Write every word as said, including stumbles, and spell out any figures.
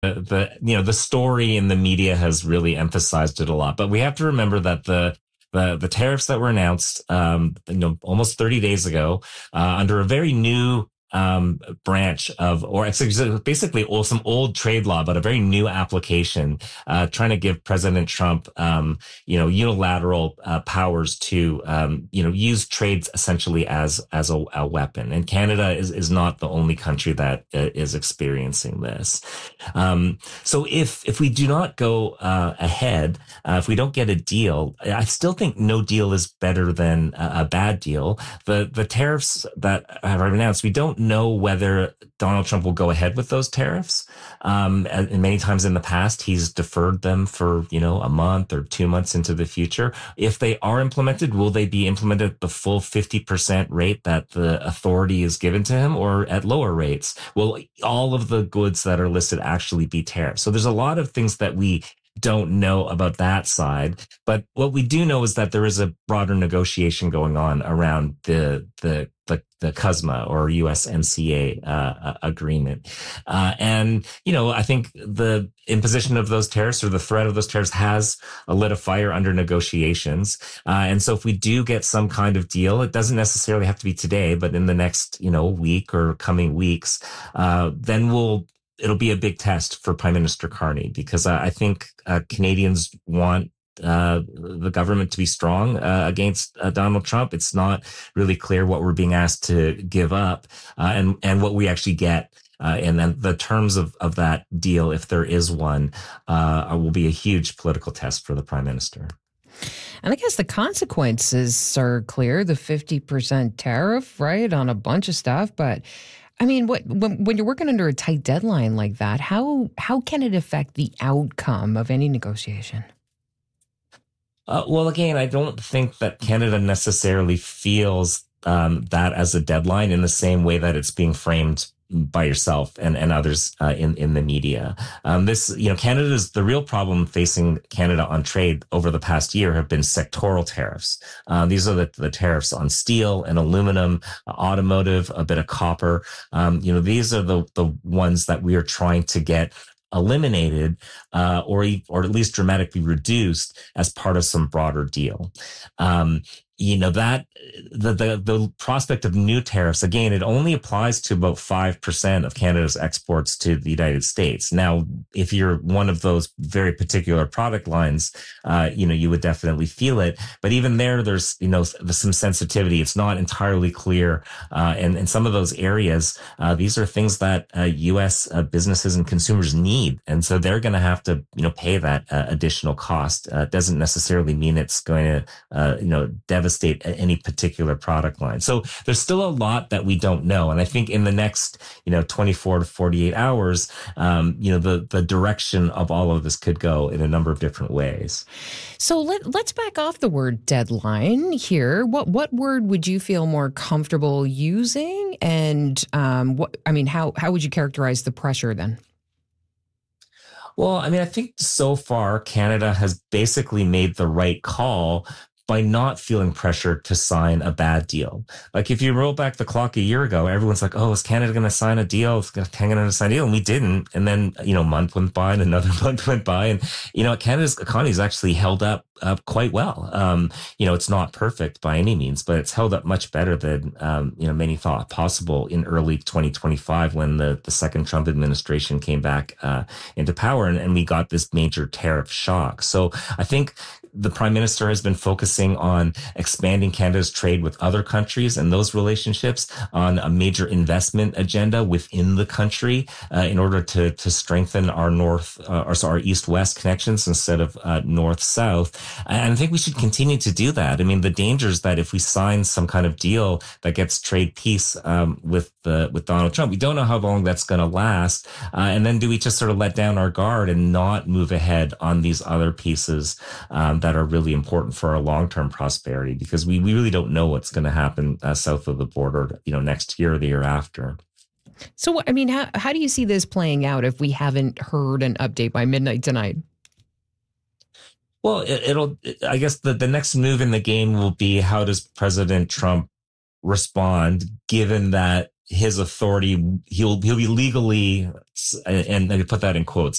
the, the you know the story in the media has really emphasized it a lot. But we have to remember that the the the tariffs that were announced, um, you know, almost thirty days ago, uh, under a very new um, branch of, or it's basically old, some old trade law, but a very new application, uh, trying to give President Trump, um, you know, unilateral uh, powers to, um, you know, use trades essentially as as a, a weapon. And Canada is is not the only country that uh, is experiencing this. Um, so if if we do not go uh, ahead, uh, if we don't get a deal, I still think no deal is better than a, a bad deal. The the tariffs that have been announced, we don't know whether Donald Trump will go ahead with those tariffs. Um, and many times in the past, he's deferred them for, you know, a month or two months into the future. If they are implemented, will they be implemented at the full fifty percent rate that the authority is given to him, or at lower rates? Will all of the goods that are listed actually be tariffed? So there's a lot of things that we don't know about that side. But what we do know is that there is a broader negotiation going on around the the the, the C U S M A or U S M C A uh, agreement. Uh, and, you know, I think the imposition of those tariffs or the threat of those tariffs has lit a fire under negotiations. Uh, and so if we do get some kind of deal, it doesn't necessarily have to be today, but in the next, you know, week or coming weeks, uh, then we'll it'll be a big test for Prime Minister Carney, because uh, I think uh, Canadians want uh, the government to be strong uh, against uh, Donald Trump. It's not really clear what we're being asked to give up uh, and, and what we actually get. Uh, and then the terms of, of that deal, if there is one, uh, will be a huge political test for the Prime Minister. And I guess the consequences are clear, the fifty percent tariff, right, on a bunch of stuff. But I mean, what, when, when you're working under a tight deadline like that, how how can it affect the outcome of any negotiation? Uh, well, again, I don't think that Canada necessarily feels um, that as a deadline in the same way that it's being framed by yourself and, and others uh, in, in the media. Um, this, you know, Canada's, the real problem facing Canada on trade over the past year have been sectoral tariffs. Uh, these are the, the tariffs on steel and aluminum, uh, automotive, a bit of copper. Um, you know, these are the, the ones that we are trying to get eliminated uh, or, or at least dramatically reduced as part of some broader deal. Um, You know, that the, the the prospect of new tariffs, again, it only applies to about five percent of Canada's exports to the United States. Now, if you're one of those very particular product lines, uh, you know, you would definitely feel it. But even there, there's, you know, some sensitivity. It's not entirely clear. Uh, and in some of those areas, uh, these are things that uh, U S uh, businesses and consumers need. And so they're going to have to, you know, pay that uh, additional cost. Uh, it doesn't necessarily mean it's going to, uh, you know, devastate any particular product line. So there's still a lot that we don't know. And I think in the next, you know, twenty-four to forty-eight hours, um, you know, the, the direction of all of this could go in a number of different ways. So let, let's back off the word deadline here. What, what word would you feel more comfortable using? And um, what, I mean, how, how would you characterize the pressure then? Well, I mean, I think so far Canada has basically made the right call by not feeling pressure to sign a bad deal. Like if you roll back the clock a year ago, everyone's like, oh, is Canada going to sign a deal? Is Canada going to sign a deal? And we didn't. And then, you know, a month went by and another month went by. And, you know, Canada's economy has actually held up uh, quite well. Um, you know, it's not perfect by any means, but it's held up much better than, um, you know, many thought possible in early twenty twenty-five when the, the second Trump administration came back uh, into power and, and we got this major tariff shock. So I think the Prime Minister has been focusing on expanding Canada's trade with other countries and those relationships, on a major investment agenda within the country uh, in order to to strengthen our north uh, or sorry, our east-west connections instead of uh, north-south. And I think we should continue to do that. I mean, the danger is that if we sign some kind of deal that gets trade peace um, with the with Donald Trump, we don't know how long that's going to last. Uh, and then do we just sort of let down our guard and not move ahead on these other pieces um, that are really important for our long-term prosperity, because we, we really don't know what's going to happen uh, south of the border, you know, next year or the year after. So, I mean, how, how do you see this playing out if we haven't heard an update by midnight tonight? Well, it, it'll, I guess the, the next move in the game will be, how does President Trump respond, given that his authority, he'll he'll be legally, and I put that in quotes,